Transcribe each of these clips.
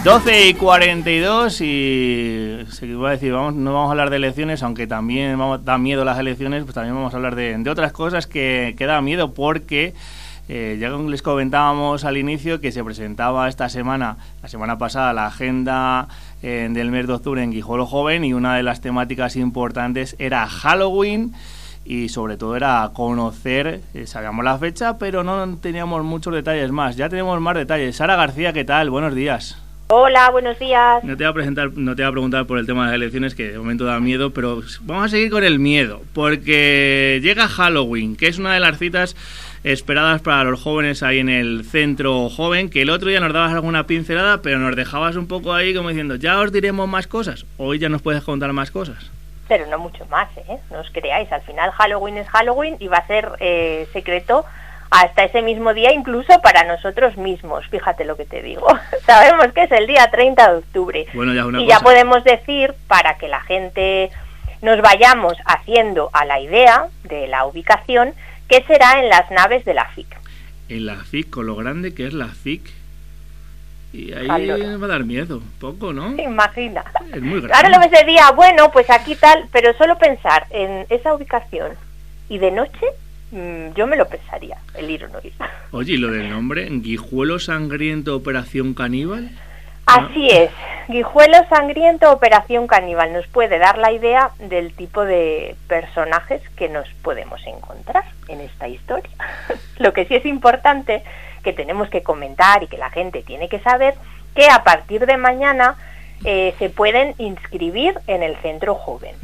12:42 y se iba a decir, no vamos a hablar de elecciones, aunque también da miedo las elecciones, pues también vamos a hablar de otras cosas que da miedo porque ya les comentábamos al inicio que se presentaba la semana pasada, la agenda del mes de octubre en Guijuelo Joven y una de las temáticas importantes era Halloween. Y sobre todo era conocer, sabíamos la fecha, pero no teníamos muchos detalles más. Ya tenemos más detalles. Sara García, ¿qué tal? Buenos días. Hola, buenos días. No te voy a preguntar por el tema de las elecciones, que de momento da miedo, pero vamos a seguir con el miedo, porque llega Halloween, que es una de las citas esperadas para los jóvenes ahí en el centro joven, que el otro día nos dabas alguna pincelada, pero nos dejabas un poco ahí como diciendo, ya os diremos más cosas. Hoy ya nos puedes contar más cosas. Pero no mucho más, no os creáis, al final Halloween es Halloween y va a ser secreto hasta ese mismo día, incluso para nosotros mismos, fíjate lo que te digo. Sabemos que es el día 30 de octubre bueno, ya y ya podemos decir, para que la gente nos vayamos haciendo a la idea de la ubicación, que será en las naves de la FIC. En la FIC, con lo grande que es la FIC. Y ahí va a dar miedo, poco, ¿no? Imagina. Es muy grande. Ahora lo ves de día, bueno, pues aquí tal, pero solo pensar en esa ubicación y de noche, yo me lo pensaría, el ir o no ir. Oye, ¿y lo del nombre? ¿Guijuelo Sangriento Operación Caníbal? Así es, Guijuelo Sangriento Operación Caníbal nos puede dar la idea del tipo de personajes que nos podemos encontrar en esta historia. Lo que sí es importante, que tenemos que comentar y que la gente tiene que saber, que a partir de mañana se pueden inscribir en el centro joven.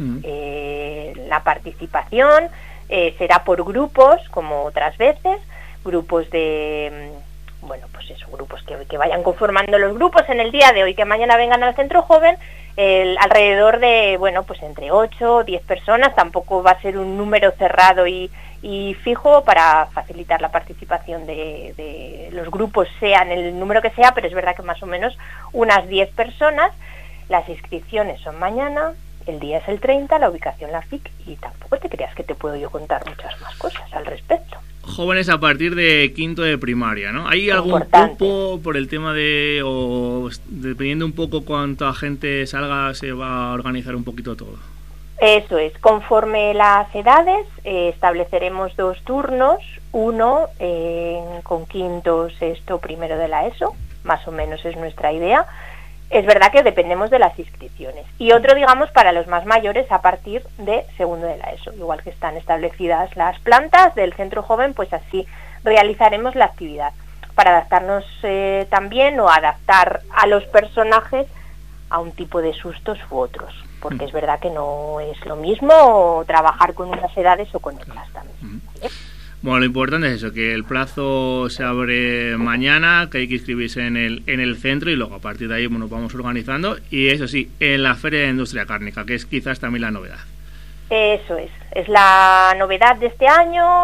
La participación será por grupos, como otras veces, grupos de... grupos que vayan conformando los grupos en el día de hoy, que mañana vengan al centro joven, alrededor de, entre 8 o 10 personas, tampoco va a ser un número cerrado y fijo para facilitar la participación de los grupos, sean el número que sea, pero es verdad que más o menos unas 10 personas. Las inscripciones son mañana, el día es el 30, la ubicación la FIC, y tampoco te creas que te puedo yo contar muchas más cosas al respecto. Jóvenes a partir de quinto de primaria, ¿no? ¿Hay algún cupo por el tema o dependiendo un poco cuánta gente salga, se va a organizar un poquito todo? Eso es, conforme las edades estableceremos 2 turnos, uno con quinto, sexto, primero de la ESO, más o menos es nuestra idea. Es verdad que dependemos de las inscripciones. Y otro, digamos, para los más mayores a partir de segundo de la ESO. Igual que están establecidas las plantas del centro joven, pues así realizaremos la actividad. Para adaptarnos también o adaptar a los personajes a un tipo de sustos u otros. Porque es verdad que no es lo mismo trabajar con unas edades o con otras también. ¿Vale? Bueno, lo importante es eso, que el plazo se abre mañana, que hay que inscribirse en el centro y luego a partir de ahí vamos organizando. Y eso sí, en la Feria de Industria Cárnica, que es quizás también la novedad. Eso es la novedad de este año.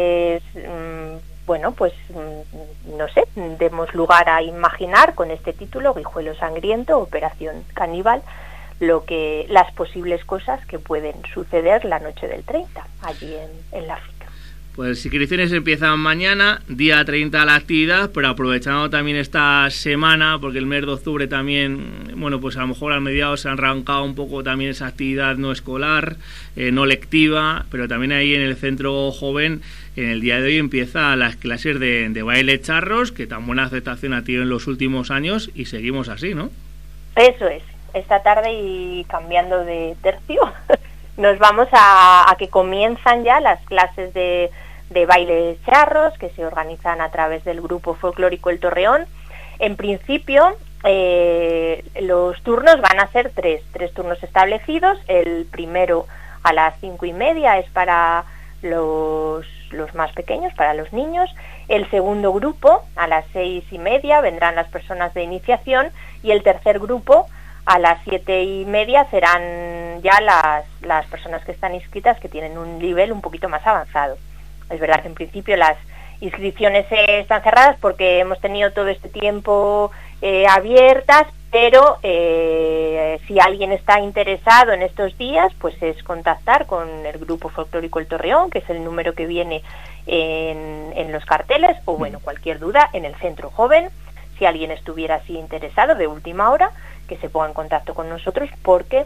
No sé, demos lugar a imaginar con este título, Guijuelo Sangriento, Operación Caníbal, las posibles cosas que pueden suceder la noche del 30, allí en la FIC. Pues las inscripciones empiezan mañana, día 30 la actividad, pero aprovechando también esta semana, porque el mes de octubre también, pues a lo mejor a mediados se han arrancado un poco también esa actividad no escolar, no lectiva, pero también ahí en el centro joven, en el día de hoy empiezan las clases de baile charros, que tan buena aceptación ha tenido en los últimos años y seguimos así, ¿no? Eso es, esta tarde y cambiando de tercio, nos vamos a que comienzan ya las clases de baile charros que se organizan a través del grupo folclórico El Torreón. En principio, los turnos van a ser tres turnos establecidos. El primero a las 5:30 es para los más pequeños, para los niños. El segundo grupo a las 6:30 vendrán las personas de iniciación y el tercer grupo a las 7:30 serán ya las personas que están inscritas, que tienen un nivel un poquito más avanzado. Es verdad que en principio las inscripciones están cerradas porque hemos tenido todo este tiempo abiertas, pero si alguien está interesado en estos días, pues es contactar con el grupo folclórico El Torreón, que es el número que viene en los carteles, o cualquier duda en el centro joven. si alguien estuviera así interesado de última hora, que se ponga en contacto con nosotros porque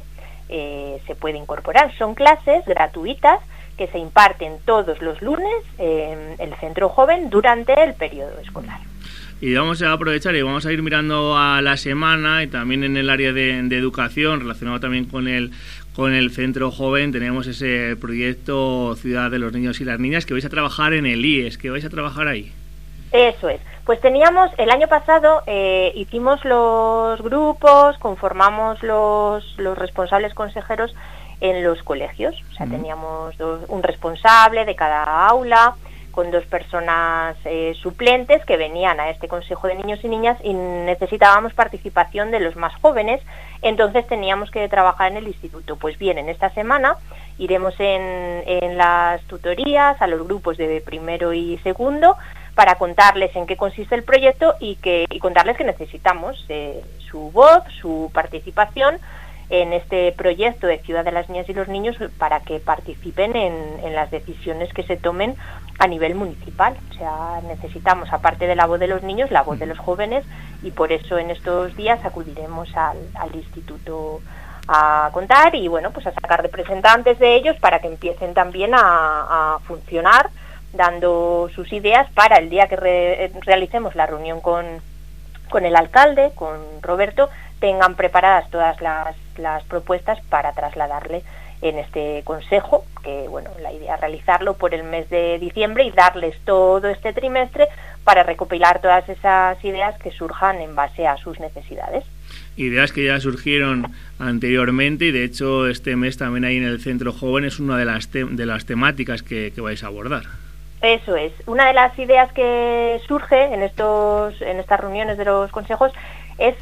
se puede incorporar. Son clases gratuitas que se imparten todos los lunes en el Centro Joven durante el periodo escolar. Y vamos a aprovechar y vamos a ir mirando a la semana, y también en el área de educación, relacionado también con el Centro Joven, tenemos ese proyecto Ciudad de los Niños y las Niñas, que vais a trabajar en el IES, que vais a trabajar ahí. Eso es. Pues teníamos, el año pasado hicimos los grupos, conformamos los responsables consejeros en los colegios. O sea, teníamos un responsable de cada aula, con 2 personas suplentes que venían a este Consejo de Niños y Niñas, y necesitábamos participación de los más jóvenes, entonces teníamos que trabajar en el instituto. Pues bien, en esta semana iremos en las tutorías a los grupos de primero y segundo para contarles en qué consiste el proyecto y contarles que necesitamos su voz, su participación en este proyecto de Ciudad de las Niñas y los Niños, para que participen en las decisiones que se tomen a nivel municipal. O sea, necesitamos, aparte de la voz de los niños, la voz de los jóvenes, y por eso en estos días acudiremos al instituto a contar y, bueno, pues a sacar representantes de ellos para que empiecen también a funcionar, dando sus ideas para el día que realicemos la reunión con el alcalde, con Roberto, tengan preparadas todas las propuestas para trasladarle en este consejo, que, bueno, la idea es realizarlo por el mes de diciembre y darles todo este trimestre para recopilar todas esas ideas que surjan en base a sus necesidades. Ideas que ya surgieron anteriormente, y de hecho este mes también ahí en el Centro Joven es una de las temáticas que vais a abordar. Eso es. Una de las ideas que surge en estas reuniones de los consejos es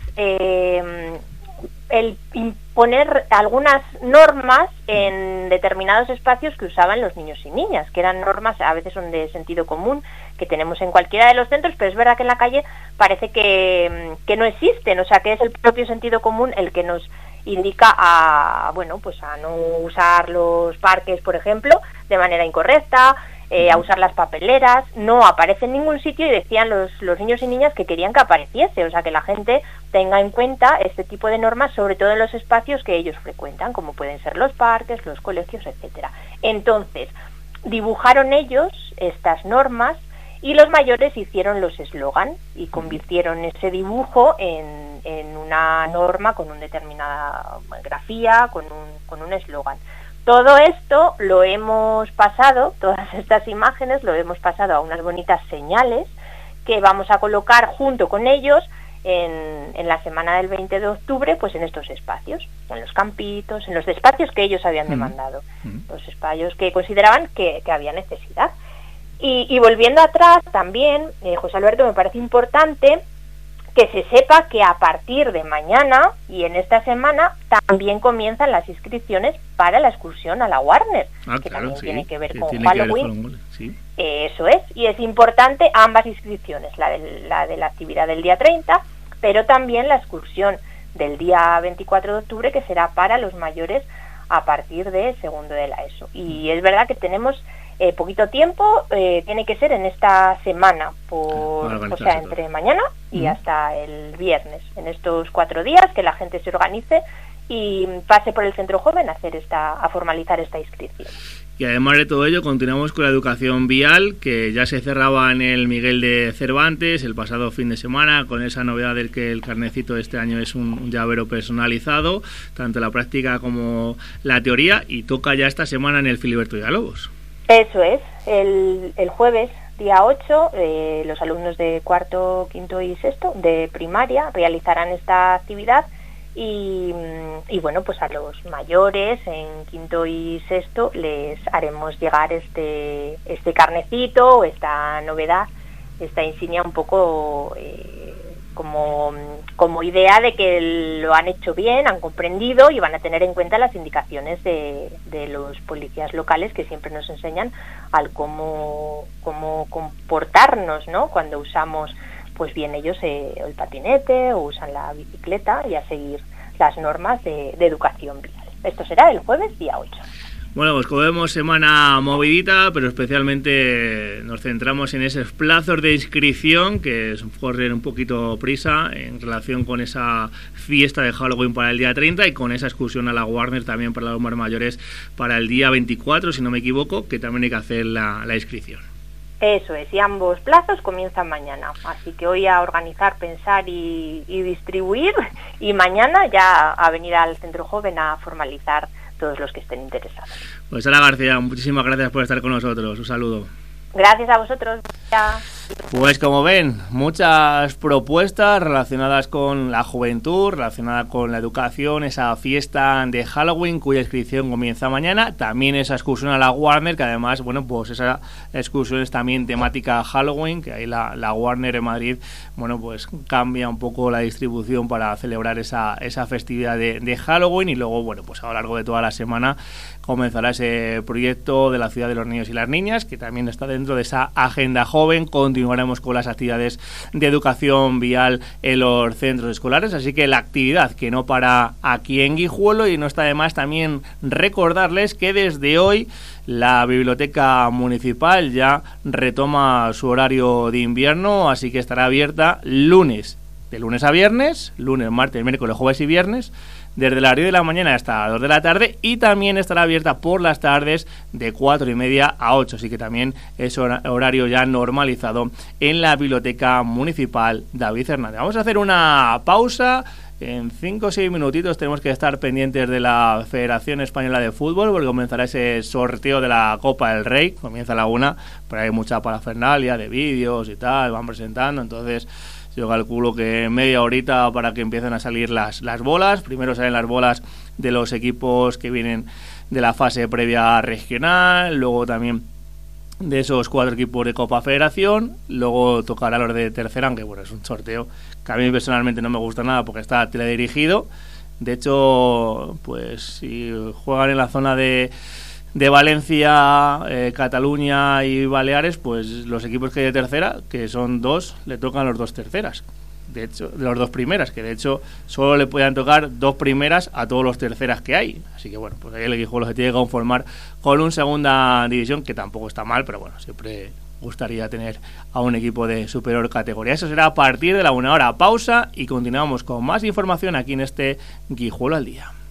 el imponer algunas normas en determinados espacios que usaban los niños y niñas, que eran normas, a veces son de sentido común, que tenemos en cualquiera de los centros, pero es verdad que en la calle parece que no existen. O sea, que es el propio sentido común el que nos indica a no usar los parques, por ejemplo, de manera incorrecta, a usar las papeleras. No aparece en ningún sitio, y decían los niños y niñas que querían que apareciese. O sea, que la gente tenga en cuenta este tipo de normas, sobre todo en los espacios que ellos frecuentan, como pueden ser los parques, los colegios, etcétera. Entonces, dibujaron ellos estas normas y los mayores hicieron los eslogan y convirtieron ese dibujo en una norma con una determinada grafía, con un eslogan. Todo esto lo hemos pasado, todas estas imágenes lo hemos pasado a unas bonitas señales que vamos a colocar junto con ellos en la semana del 20 de octubre, pues en estos espacios, en los campitos, en los espacios que ellos habían demandado, los espacios que consideraban que había necesidad. Y volviendo atrás también, José Alberto, me parece importante que se sepa que a partir de mañana y en esta semana también comienzan las inscripciones para la excursión a la Warner, que claro, también sí, tiene que ver que con tiene Halloween. Sí. Eso es, y es importante ambas inscripciones, la de la actividad del día 30, pero también la excursión del día 24 de octubre, que será para los mayores a partir de segundo de la ESO. Y es verdad que tenemos poquito tiempo, tiene que ser en esta semana, o sea, entre mañana y hasta el viernes, en estos 4 días, que la gente se organice y pase por el Centro Joven a formalizar esta inscripción. Y además de todo ello, continuamos con la educación vial, que ya se cerraba en el Miguel de Cervantes el pasado fin de semana, con esa novedad de que el carnecito de este año es un llavero personalizado, tanto la práctica como la teoría, y toca ya esta semana en el Filiberto Villalobos. Eso es, el jueves, día 8, los alumnos de cuarto, quinto y sexto de primaria realizarán esta actividad y bueno, pues a los mayores en quinto y sexto les haremos llegar este carnecito, esta novedad, esta insignia un poco como idea de que lo han hecho bien, han comprendido y van a tener en cuenta las indicaciones de los policías locales, que siempre nos enseñan al cómo comportarnos, ¿no?, cuando usamos, pues bien, ellos el patinete o usan la bicicleta, y a seguir las normas de educación vial. Esto será el jueves día 8. Bueno, pues como vemos, semana movidita, pero especialmente nos centramos en esos plazos de inscripción que corren un poquito prisa en relación con esa fiesta de Halloween para el día 30 y con esa excursión a la Warner también para los más mayores para el día 24, si no me equivoco, que también hay que hacer la inscripción. Eso es, y ambos plazos comienzan mañana, así que hoy a organizar, pensar y distribuir, y mañana ya a venir al Centro Joven a formalizar todos los que estén interesados. Pues Sara García, muchísimas gracias por estar con nosotros, un saludo. Gracias a vosotros. Ya. Pues como ven, muchas propuestas relacionadas con la juventud, relacionadas con la educación, esa fiesta de Halloween cuya inscripción comienza mañana, también esa excursión a la Warner, que además, bueno, pues esa excursión es también temática Halloween, que ahí la Warner en Madrid, bueno, pues cambia un poco la distribución para celebrar esa festividad de Halloween, y luego, bueno, pues a lo largo de toda la semana comenzará ese proyecto de la ciudad de los niños y las niñas, que también está dentro de esa agenda joven. Continuaremos con las actividades de educación vial en los centros escolares, así que la actividad que no para aquí en Guijuelo, y no está de más también recordarles que desde hoy la biblioteca municipal ya retoma su horario de invierno, así que estará abierta de lunes a viernes, lunes, martes, miércoles, jueves y viernes, desde las 10 de la mañana hasta las 2 de la tarde, y también estará abierta por las tardes de 4:30 a 8, así que también es horario ya normalizado en la Biblioteca Municipal David Hernández. Vamos a hacer una pausa. En 5 o 6 minutitos tenemos que estar pendientes de la Federación Española de Fútbol, porque comenzará ese sorteo de la Copa del Rey, comienza a la 1, pero hay mucha parafernalia de vídeos y tal, van presentando, entonces yo calculo que media horita para que empiecen a salir las bolas. Primero salen las bolas de los equipos que vienen de la fase previa regional, luego también de esos 4 equipos de Copa Federación, luego tocará los de tercera, aunque bueno, es un sorteo que a mí personalmente no me gusta nada porque está teledirigido. De hecho, pues si juegan en la zona de Valencia, Cataluña y Baleares, pues los equipos que hay de tercera, que son 2, le tocan los 2 terceras. De hecho, los 2 primeras, que de hecho solo le puedan tocar 2 primeras a todos los terceras que hay. Así que bueno, pues ahí el Guijuelo se tiene que conformar con un segunda división, que tampoco está mal, pero bueno, siempre gustaría tener a un equipo de superior categoría. Eso será a partir de la 1 hora. Pausa y continuamos con más información aquí en este Guijuelo al Día.